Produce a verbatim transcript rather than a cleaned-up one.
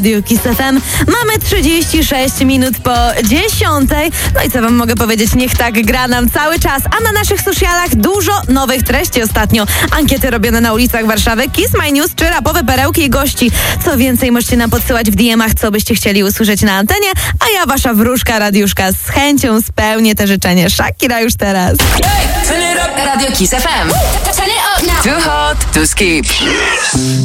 Radio Kiss F M. Mamy trzydzieści sześć minut po dziesiątej. No i co wam mogę powiedzieć? Niech tak gra nam cały czas. A na naszych socialach dużo nowych treści ostatnio. Ankiety robione na ulicach Warszawy, Kiss My News czy rapowe perełki i gości. Co więcej, możecie nam podsyłać w D M ach, co byście chcieli usłyszeć na antenie. A ja, wasza wróżka Radiuszka, z chęcią spełnię te życzenie. Shakira już teraz. Radio Kiss F M. Turn it up now. Too hot to skip.